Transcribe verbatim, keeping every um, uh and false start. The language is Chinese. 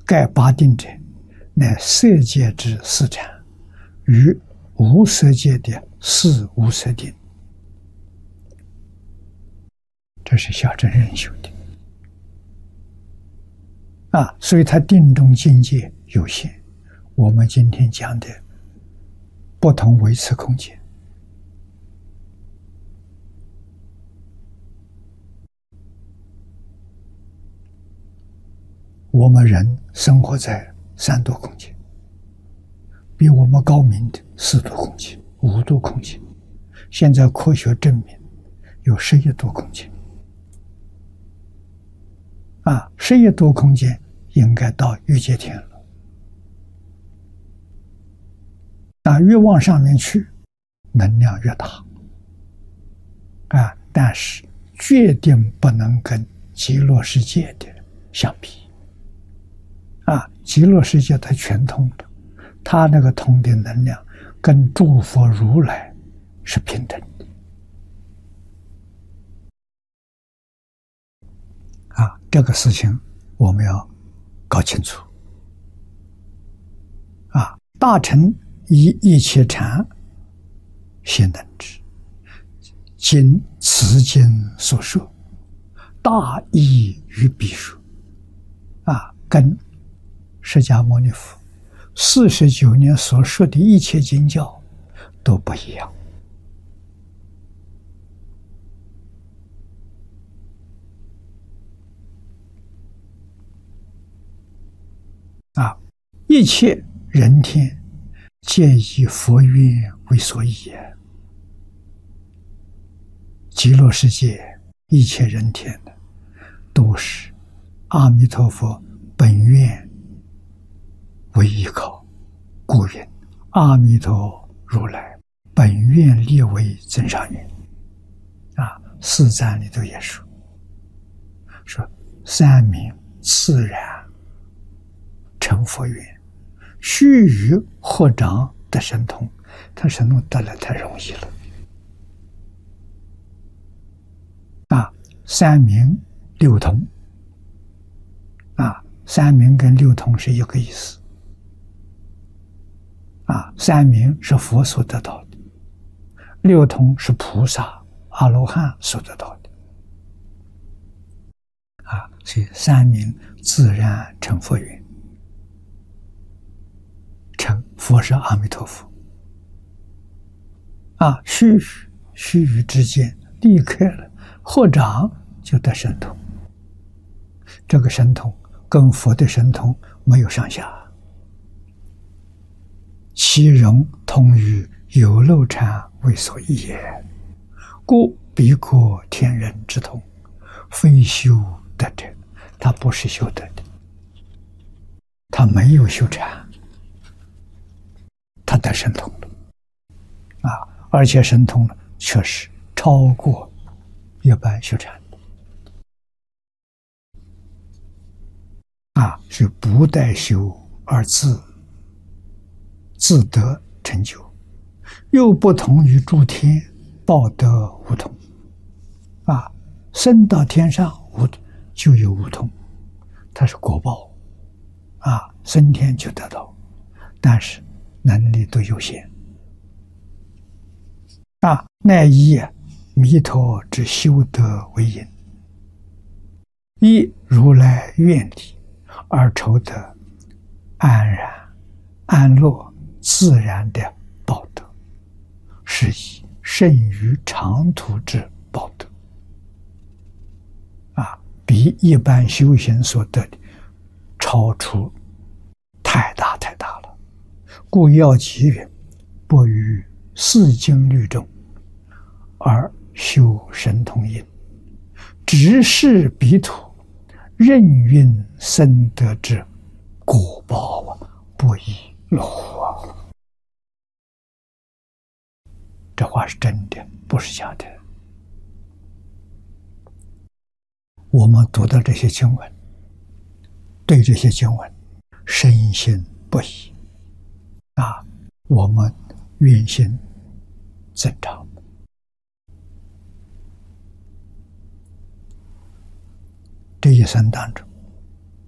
盖八定者，乃色界之四禅，与无色界的四无色定。这是小乘人修的啊，所以他定中境界有限。我们今天讲的不同维次空间，我们人生活在三度空间，比我们高明的四度空间、五度空间，现在科学证明有十一度空间。啊，十一度空间应该到欲界天了。啊，越往上面去，能量越大。啊，但是决定不能跟极乐世界的相比。啊，极乐世界它全通的，它那个通的能量跟诸佛如来是平等的。啊，这个事情我们要搞清楚。啊，大乘以一切禅先能知，今此经所说，大义于彼说。啊，跟释迦牟尼佛四十九年所说的一切经教都不一样。啊，一切人天皆以佛愿为所依也。极乐世界一切人天的都是阿弥陀佛本愿为依靠，故云阿弥陀如来本愿力为增上缘。啊，四赞里头也说，说三明自然成佛缘，须臾合掌得神通。他神通得了太容易了。啊，三明六通。啊，三明跟六通是一个意思。啊，三明是佛所得到的，六通是菩萨阿罗汉所得到的。啊，所以三明自然成佛缘。成佛是阿弥陀佛。啊，须臾须臾之间立刻了，合掌就得神通。这个神通跟佛的神通没有上下，其容通于有漏禅为所依也，故彼过天人之通，非修得者。他不是修得的，他没有修禅，他得神通了。啊，而且神通呢，确实超过一般修禅。啊，是不待修而自自得成就，又不同于诸天报得无通。啊，升到天上无就有无通，它是果报。啊，升天就得到，但是能力都有限。啊，乃以弥陀之修德为因，依如来愿力而求得安然安乐自然的报德，是以胜于长途之报德。啊，比一般修行所得的超出太大太大了。故要其云，不于四经律中而修神通因，直视彼土，任运生得之果报啊，不亦乐乎啊！这话是真的，不是假的。我们读到这些经文，对这些经文深信不疑啊，我们愿心增长。这一生当中，